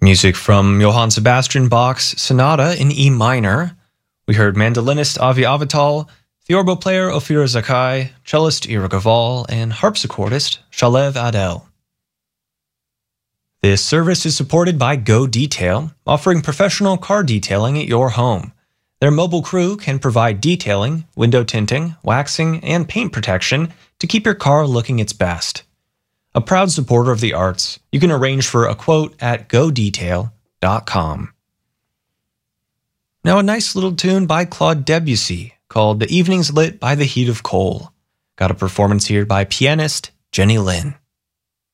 Music from Johann Sebastian Bach's Sonata in E minor. We heard mandolinist Avi Avital, theorbo player Ophir Zakai, cellist Ira Gaval, and harpsichordist Shalev Adel. This service is supported by Go Detail, offering professional car detailing at your home. Their mobile crew can provide detailing, window tinting, waxing, and paint protection to keep your car looking its best. A proud supporter of the arts, you can arrange for a quote at godetail.com. Now a nice little tune by Claude Debussy called The Evening's Lit by the Heat of Coal. Got a performance here by pianist Jenny Lin.